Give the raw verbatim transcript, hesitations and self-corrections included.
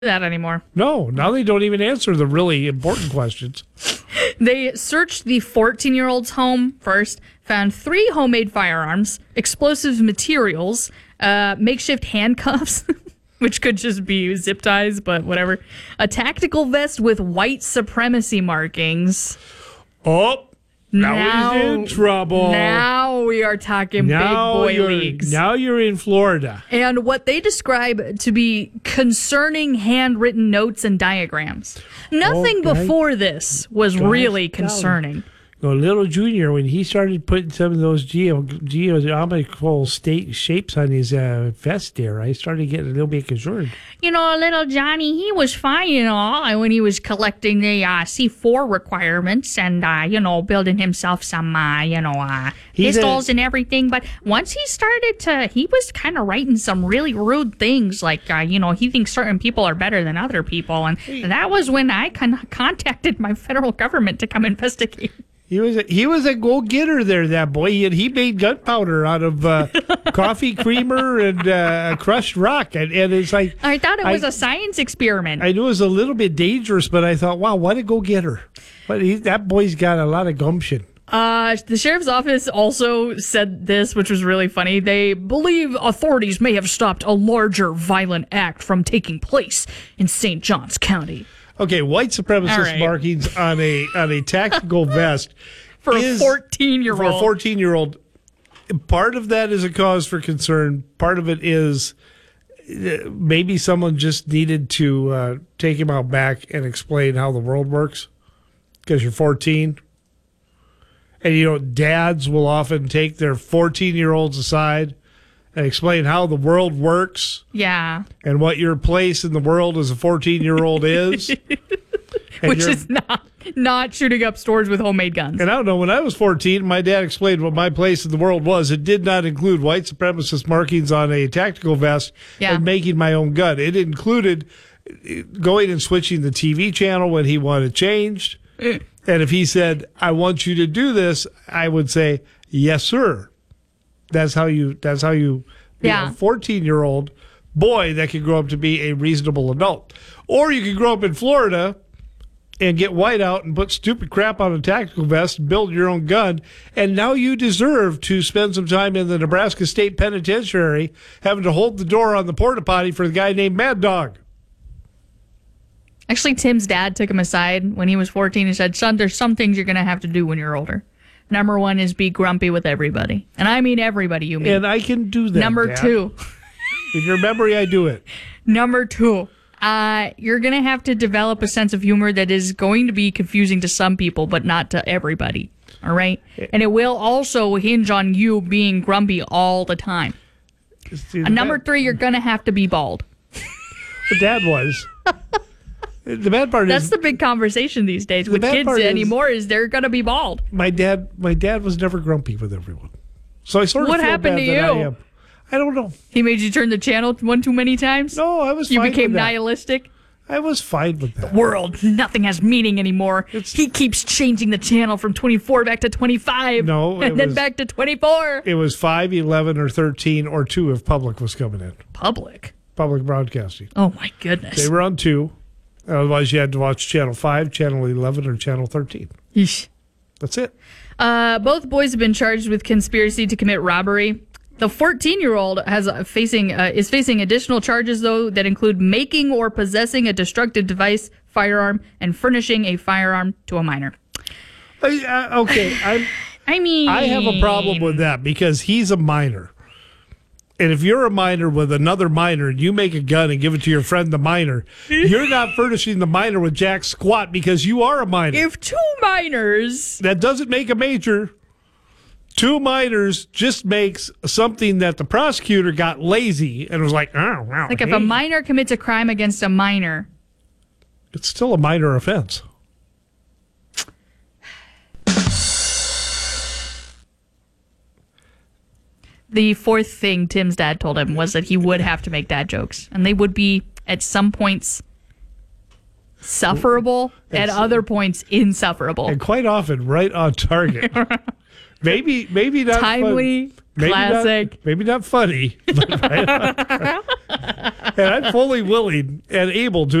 that anymore. No, now they don't even answer the really important questions. They searched the fourteen-year-old's home first, found three homemade firearms, explosive materials, uh, makeshift handcuffs, which could just be zip ties, but whatever, a tactical vest with white supremacy markings. Oh, now, Now- he's in trouble. Now we are talking Now big boy you're, leagues. Now you're in Florida. And what they describe to be concerning handwritten notes and diagrams. Nothing Okay. before this was Gosh, really golly. concerning. No, little Junior, when he started putting some of those geo, geometrical state shapes on his uh, vest there, I started getting a little bit concerned. You know, little Johnny, he was fine and all when he was collecting the uh, C four requirements and, uh, you know, building himself some, uh, you know, uh, He's pistols a- and everything. But once he started to, he was kind of writing some really rude things like, uh, you know, he thinks certain people are better than other people. And that was when I con- contacted my federal government to come investigate. He was a, he was a go-getter there, that boy. He, he made gunpowder out of uh, coffee creamer and uh, crushed rock. And, and it's like... I thought it was I- a science experiment. I knew it was a little bit dangerous, but I thought, wow, what a go-getter. But he, that boy's got a lot of gumption. Uh, the sheriff's office also said this, which was really funny. They believe authorities may have stopped a larger violent act from taking place in Saint Johns County. Okay, white supremacist All right. markings on a on a tactical vest For is- a fourteen-year-old. For a fourteen-year-old, part of that is a cause for concern. Part of it is uh, maybe someone just needed to uh, take him out back and explain how the world works because you're fourteen. And, you know, dads will often take their fourteen-year-olds aside and explain how the world works Yeah, and what your place in the world as a fourteen-year-old is. And which you're- is not not shooting up stores with homemade guns. And I don't know, when I was fourteen, my dad explained what my place in the world was. It did not include white supremacist markings on a tactical vest Yeah. and making my own gun. It included going and switching the T V channel when he wanted changed. And if he said, I want you to do this, I would say, yes, sir. That's how you, that's how you, be Yeah. a fourteen-year-old boy that could grow up to be a reasonable adult. Or you could grow up in Florida and get white out and put stupid crap on a tactical vest and build your own gun. And now you deserve to spend some time in the Nebraska State Penitentiary having to hold the door on the porta potty for the guy named Mad Dog. Actually, Tim's dad took him aside when he was fourteen and said, son, there's some things you're going to have to do when you're older. Number one is be grumpy with everybody. And I mean everybody, you mean. And I can do that. Number Dad. two. In your memory, I do it. Number two, uh, you're going to have to develop a sense of humor that is going to be confusing to some people, but not to everybody. All right? And it will also hinge on you being grumpy all the time. See, Uh, number three, you're going to have to be bald. The dad was. The bad part That's is the big conversation these days with bad kids part is- anymore is they're going to be bald. my dad. My dad was never grumpy with everyone, so I sort of What feel happened bad to that I you? am. I don't know. He made you turn the channel one too many times? No, I was. You fine became with that. nihilistic? I was fine with that. World, nothing has meaning anymore. It's- he keeps changing the channel from twenty-four back to twenty-five. No, it and then was- back to twenty-four. It was five, eleven, or thirteen, or two if public was coming in. Public. Public broadcasting. Oh my goodness. They were on two. Otherwise, you had to watch channel five, channel eleven, or channel thirteen. Yeesh. That's it. Uh, both boys have been charged with conspiracy to commit robbery. The fourteen-year-old has uh, facing uh, is facing additional charges though that include making or possessing a destructive device, firearm, and furnishing a firearm to a minor. I, uh, okay, I'm, I mean, I have a problem with that because he's a minor. And if you're a minor with another minor and you make a gun and give it to your friend the minor, you're not furnishing the minor with jack squat because you are a minor. If two minors, That doesn't make a major. Two minors just makes something that the prosecutor got lazy and was like, oh, wow. like if hey." a minor commits a crime against a minor, It's still a minor offense. the fourth thing Tim's dad told him was that he would have to make dad jokes, and they would be at some points sufferable, at It's- other points insufferable. And quite often right on target. maybe maybe not Timely. fun, Maybe Classic. Not, maybe not funny, but right on. And I'm fully willing and able to